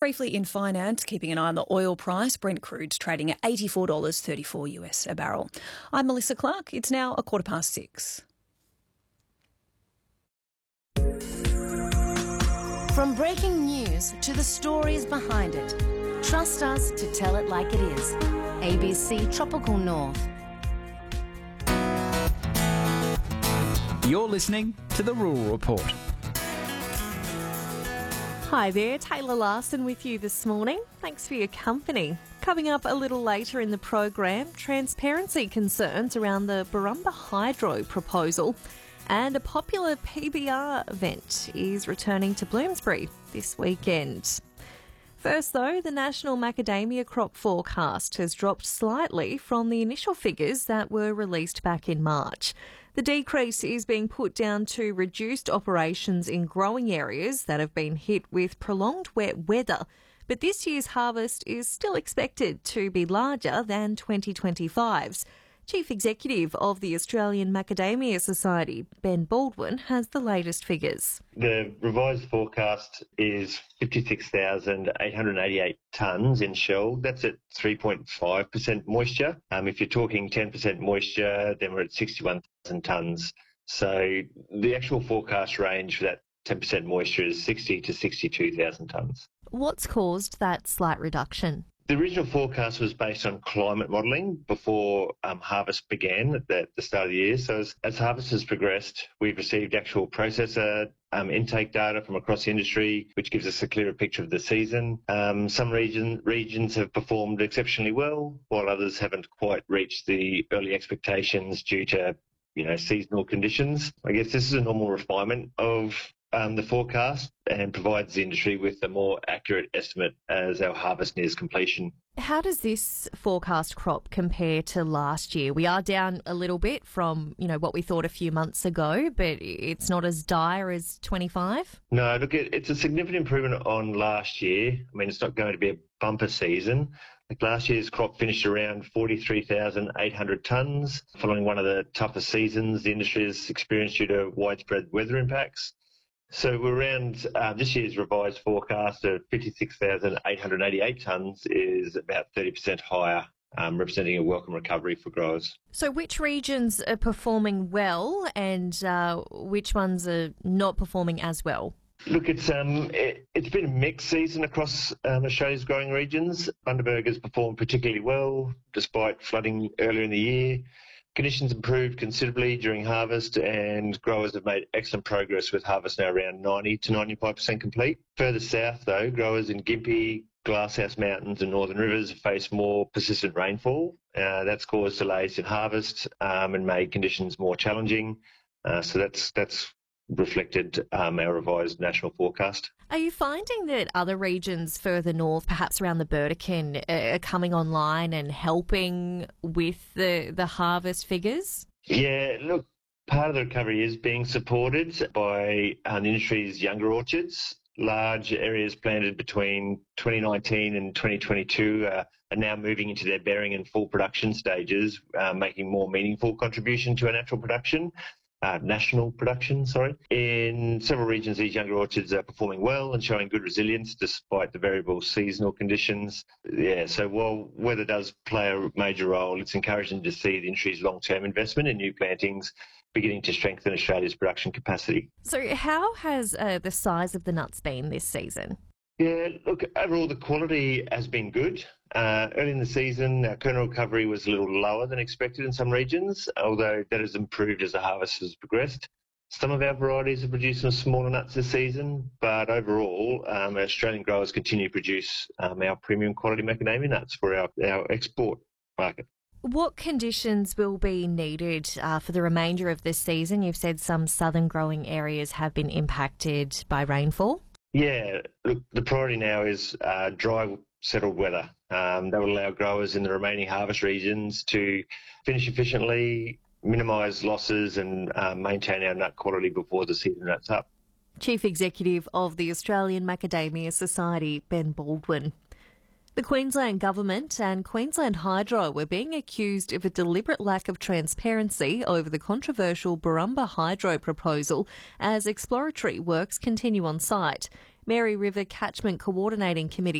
briefly in finance, keeping an eye on the oil price. Brent crude's trading at $84.34 US a barrel. I'm Melissa Clark. It's now 6:15. From breaking news to the stories behind it, trust us to tell it like it is. ABC Tropical North. You're listening to The Rural Report. Hi there, Taylor Larson with you this morning. Thanks for your company. Coming up a little later in the program, transparency concerns around the Borumba Hydro proposal, and a popular PBR event is returning to Bloomsbury this weekend. First though, the national macadamia crop forecast has dropped slightly from the initial figures that were released back in March. The decrease is being put down to reduced operations in growing areas that have been hit with prolonged wet weather, but this year's harvest is still expected to be larger than 2025's. Chief Executive of the Australian Macadamia Society, Ben Baldwin, has the latest figures. The revised forecast is 56,888 tonnes in shell. That's at 3.5% moisture. If you're talking 10% moisture, then we're at 61,000 tonnes. So the actual forecast range for that 10% moisture is 60 to 62,000 tonnes. What's caused that slight reduction? The original forecast was based on climate modelling before harvest began at the start of the year. So as harvest has progressed, we've received actual processor intake data from across the industry, which gives us a clearer picture of the season. Some regions have performed exceptionally well, while others haven't quite reached the early expectations due to seasonal conditions. I guess this is a normal refinement of the forecast and provides the industry with a more accurate estimate as our harvest nears completion. How does this forecast crop compare to last year? We are down a little bit from, what we thought a few months ago, but it's not as dire as 25? No, look, it's a significant improvement on last year. I mean, it's not going to be a bumper season. Like last year's crop finished around 43,800 tonnes, following one of the toughest seasons the industry has experienced due to widespread weather impacts. So we're around this year's revised forecast of 56,888 tonnes is about 30% higher, representing a welcome recovery for growers. So which regions are performing well and which ones are not performing as well? Look, it's been a mixed season across Australia's growing regions. Bundaberg has performed particularly well despite flooding earlier in the year. Conditions improved considerably during harvest and growers have made excellent progress with harvest now around 90 to 95% complete. Further south though, growers in Gympie, Glasshouse Mountains and Northern Rivers have faced more persistent rainfall. That's caused delays in harvest and made conditions more challenging. So that's reflected our revised national forecast. Are you finding that other regions further north, perhaps around the Burdekin, are coming online and helping with the harvest figures? Yeah, look, part of the recovery is being supported by the industry's younger orchards. Large areas planted between 2019 and 2022 are now moving into their bearing and full production stages, making more meaningful contribution to our national production. In several regions, these younger orchards are performing well and showing good resilience despite the variable seasonal conditions. So while weather does play a major role, it's encouraging to see the industry's long-term investment in new plantings beginning to strengthen Australia's production capacity. So how has the size of the nuts been this season? Yeah, look, overall the quality has been good. Early in the season, our kernel recovery was a little lower than expected in some regions, although that has improved as the harvest has progressed. Some of our varieties have produced some smaller nuts this season, but overall, our Australian growers continue to produce our premium quality macadamia nuts for our export market. What conditions will be needed for the remainder of this season? You've said some southern growing areas have been impacted by rainfall. Yeah, look, the priority now is dry, settled weather. That will allow growers in the remaining harvest regions to finish efficiently, minimise losses and maintain our nut quality before the season wraps up. Chief Executive of the Australian Macadamia Society, Ben Baldwin. The Queensland Government and Queensland Hydro were being accused of a deliberate lack of transparency over the controversial Borumba Hydro proposal as exploratory works continue on site. Mary River Catchment Coordinating Committee